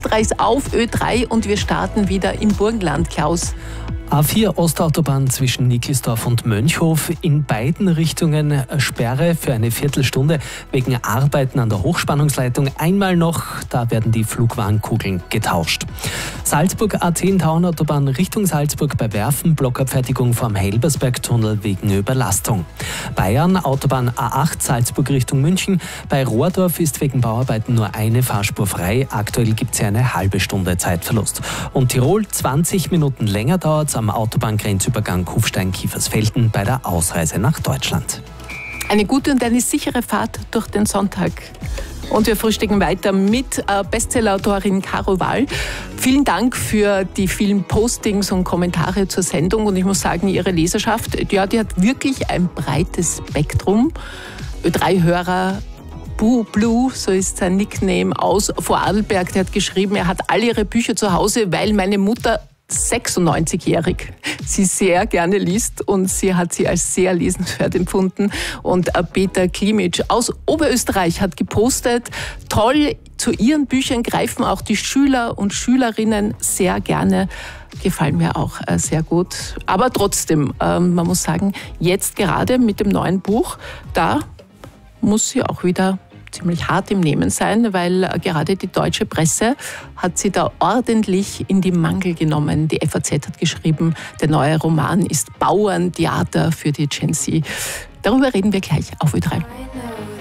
ist auf Ö3 und wir starten wieder im Burgenland, Klaus. A4 Ostautobahn zwischen Nickelsdorf und Mönchhof. In beiden Richtungen Sperre für eine Viertelstunde wegen Arbeiten an der Hochspannungsleitung. Einmal noch, da werden die Flugwarnkugeln getauscht. Salzburg-Athen-Tauernautobahn Richtung Salzburg bei Werfen. Blockabfertigung vom Helbersbergtunnel wegen Überlastung. Bayern Autobahn A8 Salzburg Richtung München. Bei Rohrdorf ist wegen Bauarbeiten nur eine Fahrspur frei. Aktuell gibt es ja eine halbe Stunde Zeitverlust. Und Tirol 20 Minuten länger dauert es am Autobahngrenzübergang Kufstein-Kiefersfelden bei der Ausreise nach Deutschland. Eine gute und eine sichere Fahrt durch den Sonntag. Und wir frühstücken weiter mit Bestsellerautorin Caro Wall. Vielen Dank für die vielen Postings und Kommentare zur Sendung. Und ich muss sagen, Ihre Leserschaft, ja, die hat wirklich ein breites Spektrum. Ö3-Hörer, Blue, so ist sein Nickname, aus Vorarlberg, der hat geschrieben, er hat all ihre Bücher zu Hause, weil meine Mutter 96-jährig sie sehr gerne liest und sie hat sie als sehr lesenswert empfunden. Und Peter Klimitsch aus Oberösterreich hat gepostet, toll, zu ihren Büchern greifen auch die Schüler und Schülerinnen sehr gerne. Gefallen mir auch sehr gut. Aber trotzdem, man muss sagen, jetzt gerade mit dem neuen Buch, da muss sie auch wieder ziemlich hart im Nehmen sein, weil gerade die deutsche Presse hat sie da ordentlich in die Mangel genommen. Die FAZ hat geschrieben, der neue Roman ist Bauerntheater für die Gen Z. Darüber reden wir gleich auf Ö3.